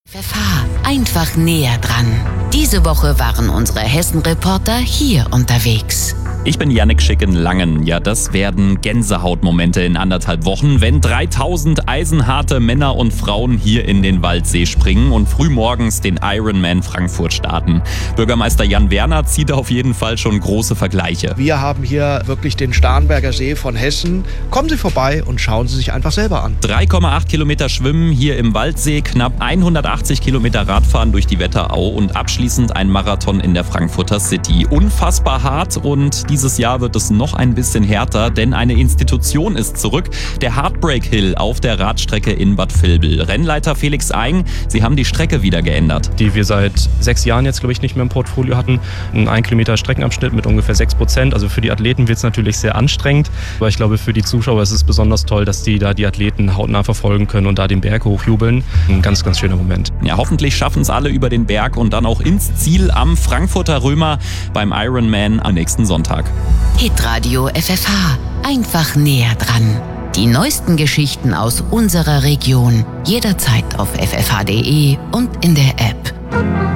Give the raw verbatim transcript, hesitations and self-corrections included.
F F H, einfach näher dran. Diese Woche waren unsere Hessen-Reporter hier unterwegs. Ich bin Jannik Schick in Langen. Ja, das werden Gänsehautmomente in anderthalb Wochen, wenn dreitausend eisenharte Männer und Frauen hier in den Waldsee springen und frühmorgens den Ironman Frankfurt starten. Bürgermeister Jan Werner zieht auf jeden Fall schon große Vergleiche. Wir haben hier wirklich den Starnberger See von Hessen. Kommen Sie vorbei und schauen Sie sich einfach selber an. drei Komma acht Kilometer Schwimmen hier im Waldsee, knapp hundertachtzig Kilometer Radfahren durch die Wetterau und abschließend ein Marathon in der Frankfurter City. Unfassbar hart, und dieses Jahr wird es noch ein bisschen härter, denn eine Institution ist zurück. Der Heartbreak Hill auf der Radstrecke in Bad Vilbel. Rennleiter Felix Eigen, Sie haben die Strecke wieder geändert. Die wir seit sechs Jahren jetzt, glaube ich, nicht mehr im Portfolio hatten. Ein ein Kilometer Streckenabschnitt mit ungefähr sechs Prozent. Also für die Athleten wird es natürlich sehr anstrengend. Aber ich glaube, für die Zuschauer ist es besonders toll, dass die da die Athleten hautnah verfolgen können und da den Berg hochjubeln. Ein ganz, ganz schöner Moment. Ja, hoffentlich schaffen es alle über den Berg und dann auch ins Ziel am Frankfurter Römer beim Ironman am nächsten Sonntag. Hitradio F F H, einfach näher dran. Die neuesten Geschichten aus unserer Region, jederzeit auf f f h punkt d e und in der App.